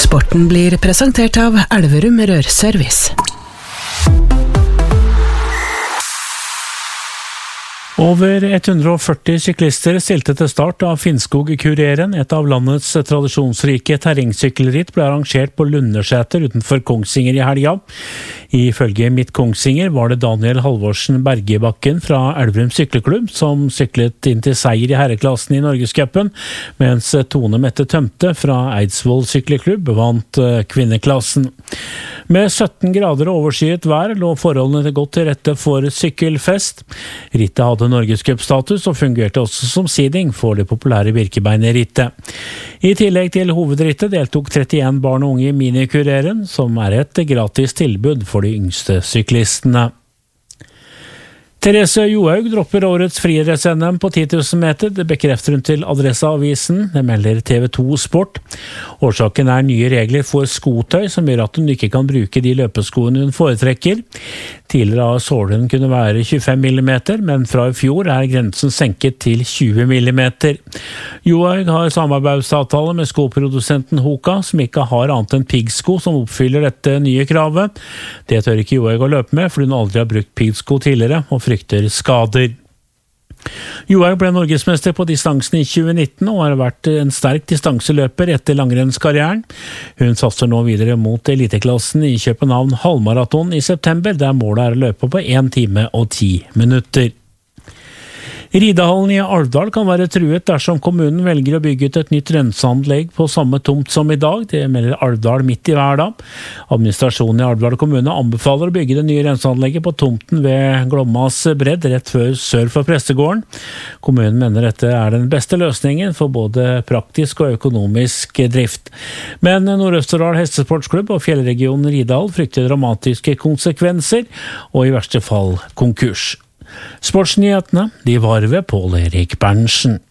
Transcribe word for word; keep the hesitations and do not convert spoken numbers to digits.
Sporten blir presentert av Elverum Rørservice. Over hundre og førti syklister stilte til start av Finnskog-Kurieren. Et av landets tradisjonsrike terrengsykkelritt ble arrangert på Lundersæter utenfor Kongsvinger i helga. Ifølge Midt Kongsvinger var det Daniel Halvorsen Bergebakken fra Elverum Sykleklubb som syklet inn til seier i herreklassen i Norgescupen, mens Tone Mette Tømte fra Eidsvoll Sykleklubb vant kvinneklassen. Med sytten grader og overskyet vær lå forholdene godt til rette for sykkelfest. Rittet hadde Norgescup-status og fungerte også som seeding for det populære Birkebeinerrittet. I tillegg til hovedrittet deltok trettien barn og unge i minikureren, som er et gratis tilbud for de yngste syklistene. Therese Johaug dropper årets friidretts-N M på ti tusen meter. Det bekrefter hun til Adresseavisen. Det melder T V to Sport. Årsaken er nye regler for skotøy, som gjør at hun ikke kan bruke de løpeskoene hun foretrekker. Tidligere har sålen kunne være tjuefem millimeter, men fra i fjor er grensen senket til tjue millimeter. Johaug har samarbeidsavtale med skoprodusenten Hoka, som ikke har annet enn piggsko som oppfyller dette nye kravet. Det tør ikke Johaug å løpe med, fordi hun aldri har brukt piggsko tidligere, og frykter skader. Johaug ble norgesmester på distansen i tjue nitten og har vært en sterk distanseløper etter langrennskarrieren. Hun satser nå videre mot eliteklassen i København halvmaraton i september, der målet er å løpe på en time og ti minutter. Ridehallen i Alvdal kan være truet dersom kommunen velger å bygge ut et nytt renseanlegg på samme tomt som i dag. Det melder Alvdal midt i hverda. Administrasjonen i Alvdal kommune anbefaler å bygge det nye renseanlegget på tomten ved Glommas bredd, rett før sør for prestegården. Kommunen mener dette er den beste løsningen for både praktisk og økonomisk drift. Men Nord-Østerdal Hestesportsklubb og Fjellregionen Ridal frykter dramatiske konsekvenser, og i verste fall konkurs. Sportsnyhetene, de var ved Pål Erik Berntsen.